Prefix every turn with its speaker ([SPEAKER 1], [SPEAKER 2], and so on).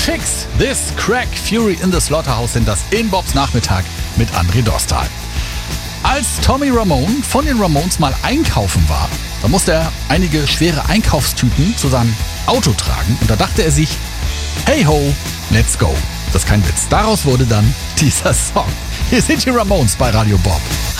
[SPEAKER 1] Chicks, This Crack, Fury in the Slaughterhouse sind das in Bobs Nachmittag mit André Dostal. Als Tommy Ramone von den Ramones mal einkaufen war, da musste er einige schwere Einkaufstüten zu seinem Auto tragen und da dachte er sich, hey ho, let's go. Das ist kein Witz. Daraus wurde dann dieser Song. Hier sind die Ramones bei Radio Bob.